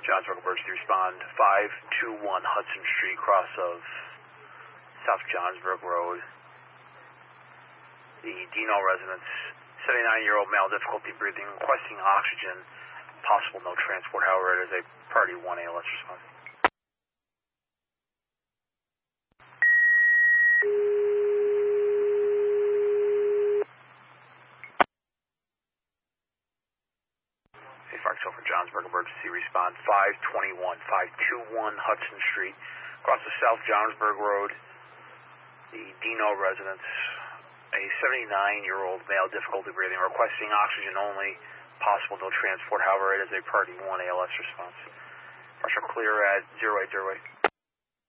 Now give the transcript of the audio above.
Johnsburg Emergency Respond 521 Hudson Street, cross of South Johnsburg Road. The Dino residence, 79-year-old male, difficulty breathing, requesting oxygen, possible no transport, however, it is a priority 1A, let's respond. Foxtrot for Johnsburg Emergency Respond 521 Hudson Street, across the South Johnsburg Road. The Dino residence, a 79-year-old male, difficulty breathing, requesting oxygen only, possible no transport, however, it is a priority 1A, let's response. Foxtrot clear at 0808.